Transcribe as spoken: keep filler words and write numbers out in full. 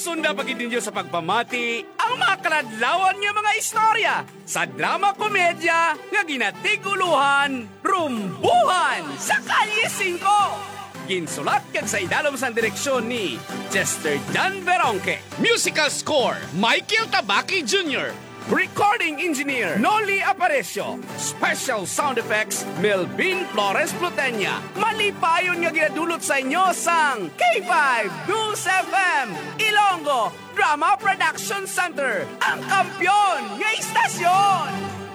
Sunda pagid ninyo sa pagpamati ang mga kaladlawan nga mga istorya sa drama komedya nga ginatiguluhan, Rumbuhan sa Kalye singko. Ginsulat kag sa idalom sa direksyon ni Chester Jan Veronque. Musical score, Michael Tabaki Junior Recording Engineer, Noli Aparecio. Special Sound Effects, Melvin Flores Plutenya. Malipayon nga ginadulot sa inyo sang K five News F M, Ilonggo Drama Production Center, ang kampyon nga istasyon.